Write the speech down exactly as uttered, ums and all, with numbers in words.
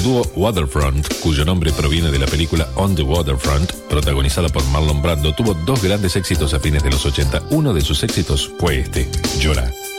dúo Waterfront, cuyo nombre proviene de la película On the Waterfront, protagonizada por Marlon Brando, tuvo dos grandes éxitos a fines de los ochenta. Uno de sus éxitos fue este, Llora.